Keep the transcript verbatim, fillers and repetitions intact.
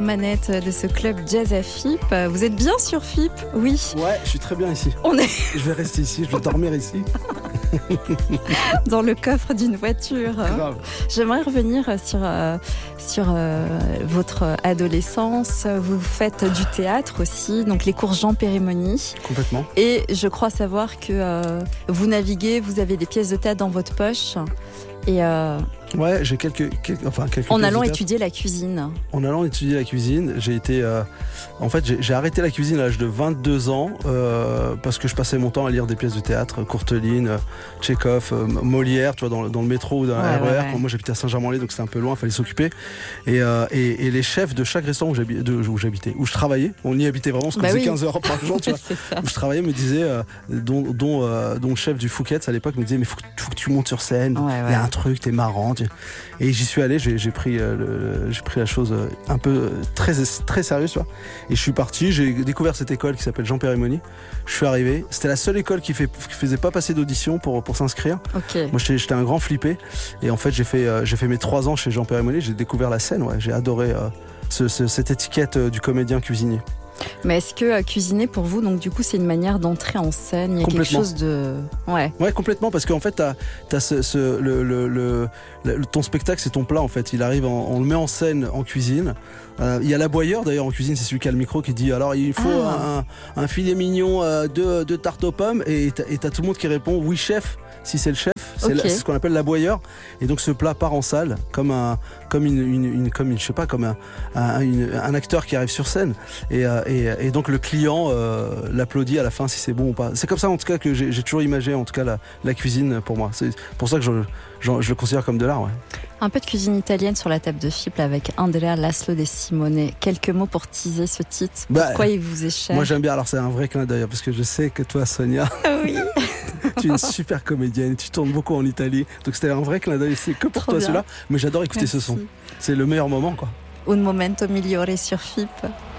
manettes de ce club jazz à F I P. Vous êtes bien sur F I P ? Oui. Ouais, je suis très bien ici. On est... Je vais rester ici, je vais dormir ici. Dans le coffre d'une voiture. Grave. J'aimerais revenir sur, euh, sur euh, votre adolescence. Vous faites du théâtre aussi, donc les cours Jean Périmoni. Complètement. Et je crois savoir que euh, vous naviguez, vous avez des pièces de théâtre dans votre poche. Et euh, ouais, j'ai quelques, quelques, enfin quelques. En allant étudier la cuisine. En allant étudier la cuisine, j'ai été, euh, en fait, j'ai, j'ai arrêté la cuisine à l'âge de vingt-deux ans euh, parce que je passais mon temps à lire des pièces de théâtre, Courteline, euh, Tchekhov, euh, Molière, tu vois, dans, dans le métro ou dans ouais, la R E R. Ouais, ouais. Moi, j'habitais à Saint-Germain-en-Laye, donc c'était un peu loin, il fallait s'occuper. Et, euh, et, et les chefs de chaque restaurant où j'habitais, de, où j'habitais, où je travaillais, on y habitait vraiment, parce qu'on bah faisait oui. quinze heures par jour, tu vois. Où je travaillais, me disait, euh, dont, dont, euh, dont le chef du Fouquet's à l'époque me disait, mais faut, faut que tu montes sur scène, il ouais, ouais. y a un truc, t'es marrant. Et j'y suis allé, j'ai, j'ai, pris, euh, le, j'ai pris la chose un peu très, très sérieuse, tu vois. Et je suis parti, j'ai découvert cette école qui s'appelle Jean Périmoni. Je suis arrivé, c'était la seule école qui, fait, qui faisait pas passer d'audition pour, pour s'inscrire. Okay. Moi j'étais, j'étais un grand flippé. Et en fait j'ai fait, euh, j'ai fait mes trois ans chez Jean Périmoni, j'ai découvert la scène, ouais. J'ai adoré euh, ce, ce, cette étiquette euh, du comédien cuisinier. Mais est-ce que euh, cuisiner pour vous, donc du coup, c'est une manière d'entrer en scène ? Il y a quelque chose de... Ouais. Ouais, complètement, parce qu'en fait, t'as, t'as ce, ce, le, le, le, le, ton spectacle, c'est ton plat, en fait. Il arrive, en, on le met en scène en cuisine. Euh, il y a l'aboyeur, d'ailleurs, en cuisine, c'est celui qui a le micro qui dit, alors, il faut ah. un, un filet mignon, euh, deux, deux tartes aux pommes, et t'as, et t'as tout le monde qui répond, oui, chef, si c'est le chef. C'est, okay. la, c'est ce qu'on appelle l'aboyeur. Et donc ce plat part en salle comme un, comme une, une, une comme une, je sais pas, comme un, un, une, un acteur qui arrive sur scène. Et, euh, et, et donc le client euh, l'applaudit à la fin si c'est bon ou pas. C'est comme ça en tout cas que j'ai, j'ai toujours imagé en tout cas la, la cuisine pour moi. C'est pour ça que je, je, je le considère comme de l'art. Ouais. Un peu de cuisine italienne sur la table de F I P avec Andrea Laszlo De Simone. Quelques mots pour teaser ce titre. Pourquoi bah, il vous est cher ? Moi j'aime bien. Alors c'est un vrai clin d'œil parce que je sais que toi Sonia. Oui. Tu es une super comédienne, tu tournes beaucoup en Italie, donc c'était un vrai clin d'œil, c'est que pour Trop toi bien. celui-là, mais j'adore écouter Merci. Ce son, c'est le meilleur moment quoi. Un momento migliore sur F I P.